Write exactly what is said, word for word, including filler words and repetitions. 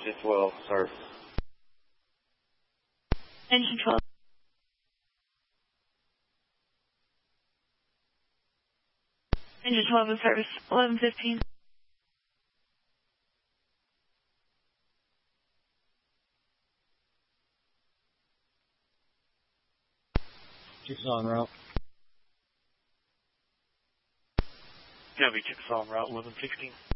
Engine twelve, service. Engine twelve. Engine twelve in service, eleven fifteen. Chickasaw en route. Gonna be Chickasaw en route, eleven sixteen.